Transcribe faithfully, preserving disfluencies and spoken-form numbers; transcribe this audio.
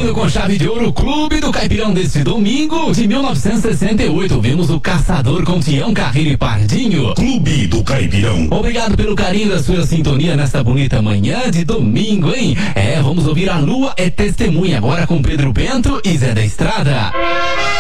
Abrindo com chave de ouro o Clube do Caipirão deste domingo de mil novecentos e sessenta e oito. Vimos o Caçador com Tião Carreiro e Pardinho. Clube do Caipirão. Obrigado pelo carinho da sua sintonia nesta bonita manhã de domingo, hein? É, vamos ouvir A Lua é Testemunha agora com Pedro Bento e Zé da Estrada.